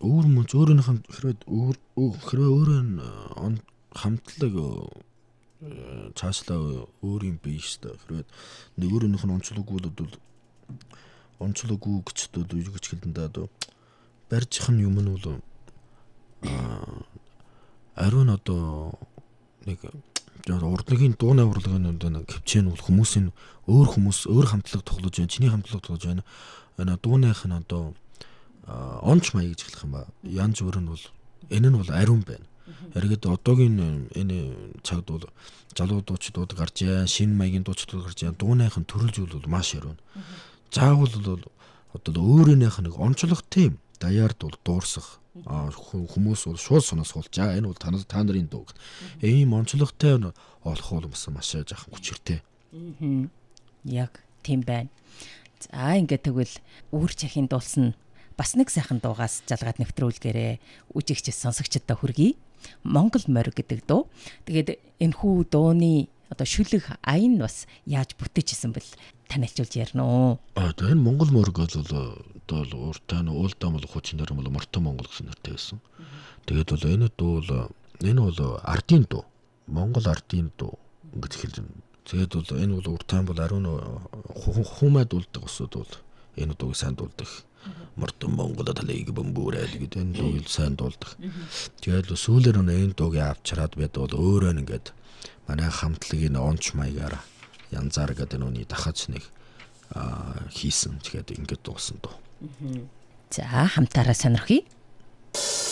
өөр мөн өөрийнх нь хэрвээ өөрөө хамтлаг цаашлаа өөр юм биш та хэрвээ нэг өөрийнх нь онцлоггүй гэчтэй юу гэж хэлэн даа барьжих нь юм нь бол ариун одоо нэг урдлагын дууны урлагын нэг хөвчэн бол хүмүүсийн өөр хамтлаг тоглож байна. Чиний хамтлаг тоглож байна. Дууных нь одоо онч маяг гэж хэлэх юм ба. Янз бүр нь бол энэ нь бол ариун байна. Эргээд одоогийн энэ цагт бол залуу дуучдууд гарч яа, шинэ маягийн дуучдууд гарч яа, дууных нь төрөл зүйл бол маш ариун. Заавал бол одоо өөрийнх нэг онцлогтой даяард бол дуурсах хүмүүс бол шууд соносгол за энэ бол та нарын дуу. Ийм онцлогтой олох бол бас маш жаахан хүчтэй. Яг тийм байна. За ингээд тэгвэл үр чахын дуулсан бас нэг сайхан дуугаас жалгаад нэвтрүүлгээрээ үжигч сонсогчдод хүргэе. Монгол морь гэдэг дуу. Тэгээд энэхүү дууны одоо шүлэг аян бас яаж бүтээжсэн бэл танилцуулж ярина уу? Одоо энэ Монгол морь гэж бол уртаа нь уулдаа бол хуучнаар бол мортой Монгол гэсэн нэртэй байсан. Тэгээд бол энэ бол ардын дуу. Монгол ардын дуу гэж хэлж байна. Тэгээд бол энэ бол уртаа бол ариун хумаад уулдаг усуд бол энэ дууг сайн дуулдаг. Мортой Монголд талыг бөмбөрөөд гэдэг энэ дууг сайн дуулдаг. Тэгээд сүүлээр энэ дууг авч чараад байд бол өөрөө ингээд манай хамтлагийн онч маягаар янзаар гэдэг нүуний дахаж нэг хийсэн. Тэгээд ингээд дуусан дуу. За хамтаараа сонирхъя.